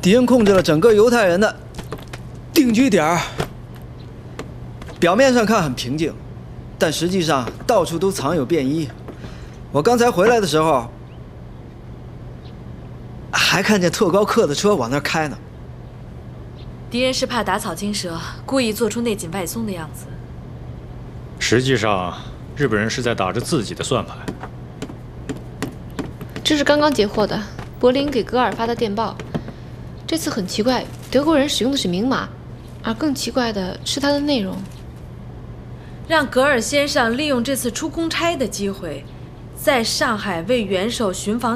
敌人控制了整个犹太人的定居点。表面上看很平静，但实际上到处都藏有便衣。我刚才回来的时候，还看见特高克的车往那儿开呢。 敌人是怕打草惊蛇，故意做出内紧外松的样子。 实际上，日本人是在打着自己的算盘。 这是刚刚截获的柏林给格尔发的电报。这次很奇怪，德国人使用的是明码，而更奇怪的是它的内容。 让格尔先生利用这次出公差的机会，在上海为元首巡防